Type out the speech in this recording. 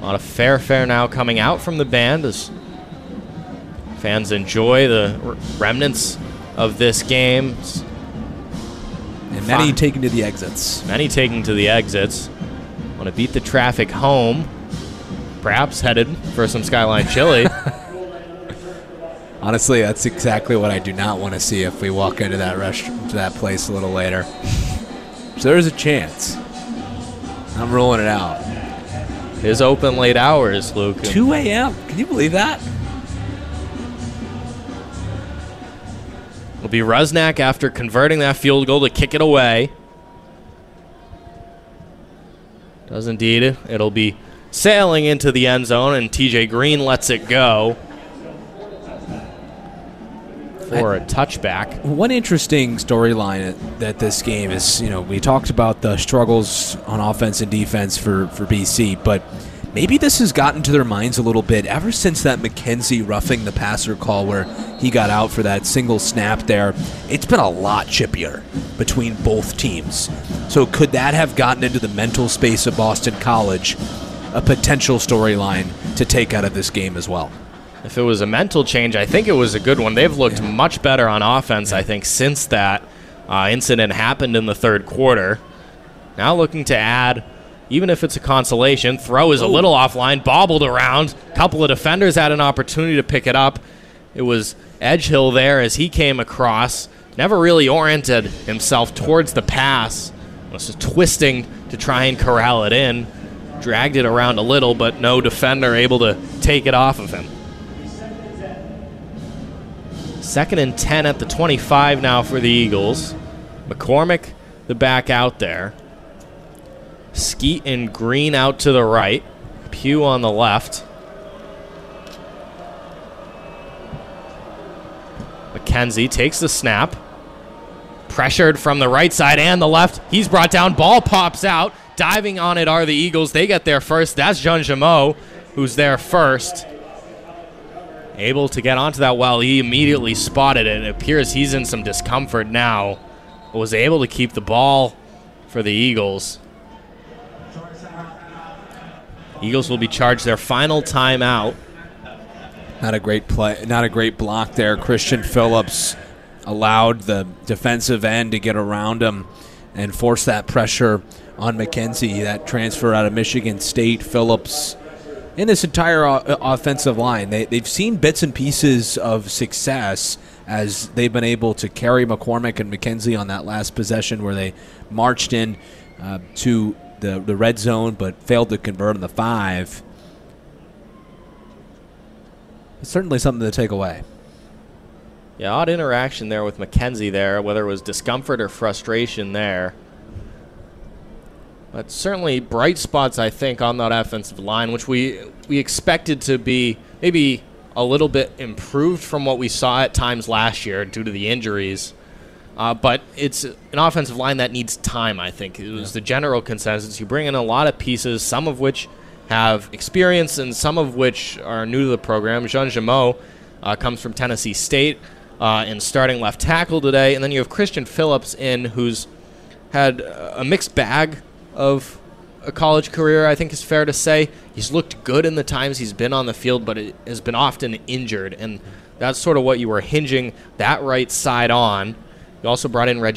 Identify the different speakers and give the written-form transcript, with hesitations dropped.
Speaker 1: A lot of fanfare now coming out from the band as fans enjoy the remnants of this game.
Speaker 2: And many taking to the exits.
Speaker 1: Many taking to the exits. Want to beat the traffic home. Perhaps headed for some Skyline Chili.
Speaker 2: Honestly, that's exactly what I do not want to see if we walk into that restaurant, to that place a little later. So there's a chance. I'm ruling it out.
Speaker 1: His open late hours, Luke.
Speaker 2: 2 a.m. Can you believe that?
Speaker 1: It'll be Rusnak after converting that field goal to kick it away. Does indeed. It'll be sailing into the end zone, and TJ Green lets it go for a touchback.
Speaker 2: One interesting storyline that this game is, we talked about the struggles on offense and defense for BC, but maybe this has gotten to their minds a little bit ever since that McKenzie roughing the passer call where he got out for that single snap there. It's been a lot chippier between both teams. So could that have gotten into the mental space of Boston College, a potential storyline to take out of this game as well?
Speaker 1: If it was a mental change, I think it was a good one. They've looked much better on offense, I think, since that incident happened in the third quarter. Now looking to add, even if it's a consolation, throw is a little offline, bobbled around. A couple of defenders had an opportunity to pick it up. It was Edgehill there as he came across. Never really oriented himself towards the pass. Was just twisting to try and corral it in. Dragged it around a little, but no defender able to take it off of him. 2nd and 10 at the 25 now for the Eagles. McCormick, the back out there. Skeet and Green out to the right. Pugh on the left. McKenzie takes the snap. Pressured from the right side and the left. He's brought down. Ball pops out. Diving on it are the Eagles. They get there first. That's Jean Jameau who's there first. Able to get onto that well. He immediately spotted it. It appears he's in some discomfort now. But was able to keep the ball for the Eagles. Eagles will be charged their final timeout.
Speaker 2: Not a great play, not a great block there. Christian Phillips allowed the defensive end to get around him and force that pressure on McKenzie. That transfer out of Michigan State. Phillips in this entire offensive line, they've seen bits and pieces of success as they've been able to carry McCormick and McKenzie on that last possession where they marched in to the red zone but failed to convert on the 5. It's certainly something to take away.
Speaker 1: Yeah, odd interaction there with McKenzie there, whether it was discomfort or frustration there. But certainly bright spots, I think, on that offensive line, which we expected to be maybe a little bit improved from what we saw at times last year due to the injuries. But it's an offensive line that needs time, I think. It was the general consensus. You bring in a lot of pieces, some of which have experience and some of which are new to the program. Jean Jameau comes from Tennessee State in starting left tackle today. And then you have Christian Phillips who's had a mixed bag of a college career, I think is fair to say. He's looked good in the times he's been on the field, but it has been often injured. And that's sort of what you were hinging that right side on. You also brought in Reggie